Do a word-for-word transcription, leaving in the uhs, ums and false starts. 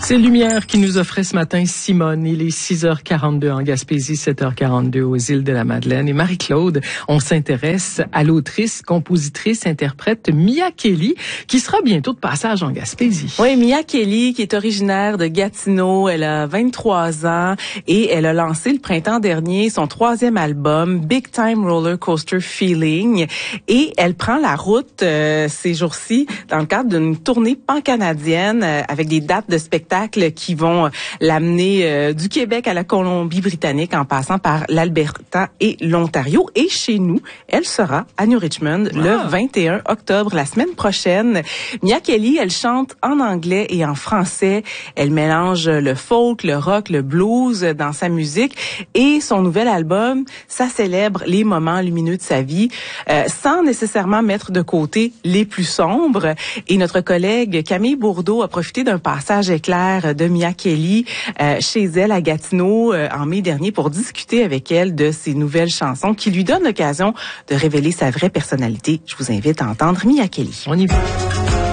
C'est Lumière qui nous offrait ce matin Simone. Il est six heures quarante-deux en Gaspésie, sept heures quarante-deux aux îles de la Madeleine. Et Marie-Claude, on s'intéresse à l'autrice, compositrice, interprète Mia Kelly, qui sera bientôt de passage en Gaspésie. Oui, Mia Kelly, qui est originaire de Gatineau. Elle a vingt-trois ans et elle a lancé le printemps dernier son troisième album, Big Time Roller Coaster Feeling. Et elle prend la route euh, ces jours-ci dans le cadre d'une tournée pan-canadienne euh, avec des dates de spectacles qui vont l'amener euh, du Québec à la Colombie-Britannique en passant par l'Alberta et l'Ontario. Et chez nous, elle sera à New Richmond wow. le vingt et un octobre, la semaine prochaine. Mia Kelly, elle chante en anglais et en français. Elle mélange le folk, le rock, le blues dans sa musique. Et son nouvel album, ça célèbre les moments lumineux de sa vie, euh, sans nécessairement mettre de côté les plus sombres. Et notre collègue Camille Bourdeau a profité d'un passage éclair de Mia Kelly euh, chez elle à Gatineau euh, en mai dernier pour discuter avec elle de ses nouvelles chansons qui lui donnent l'occasion de révéler sa vraie personnalité. Je vous invite à entendre Mia Kelly. On y va.